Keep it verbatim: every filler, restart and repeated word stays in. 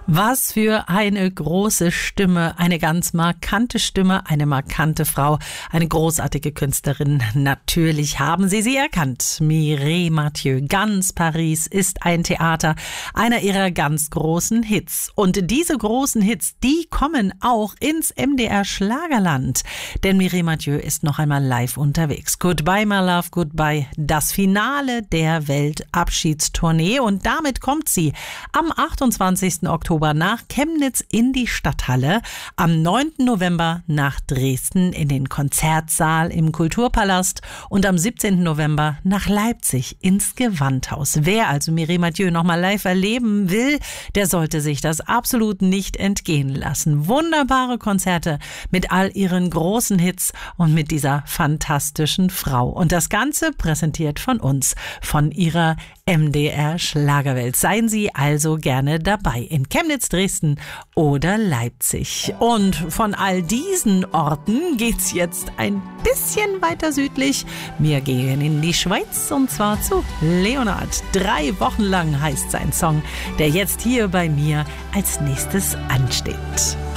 Was für eine große Stimme, eine ganz markante Stimme, eine markante Frau, eine großartige Künstlerin. Natürlich haben Sie sie erkannt. Mireille Mathieu, ganz Paris ist ein Theater, einer ihrer ganz großen Hits. Und diese großen Hits, die kommen auch ins M D R Schlagerland. Denn Mireille Mathieu ist noch einmal live unterwegs. Goodbye, my love, goodbye. Das Finale der Weltabschiedstournee. Und damit kommt sie am achtundzwanzigsten Oktober nach Chemnitz in die Stadthalle, am neunten November nach Dresden in den Konzertsaal im Kulturpalast und am siebzehnten November nach Leipzig ins Gewandhaus. Wer also Mireille Mathieu nochmal live erleben will, der sollte sich das absolut nicht entgehen lassen. Wunderbare Konzerte mit all ihren großen Hits und mit dieser fantastischen Frau. Und das Ganze präsentiert von uns, von ihrer M D R Schlagerwelt. Seien Sie also gerne dabei in Chemnitz, Dresden oder Leipzig. Und von all diesen Orten geht's jetzt ein bisschen weiter südlich. Wir gehen in die Schweiz und zwar zu Leonard. Drei Wochen lang heißt sein Song, der jetzt hier bei mir als nächstes ansteht.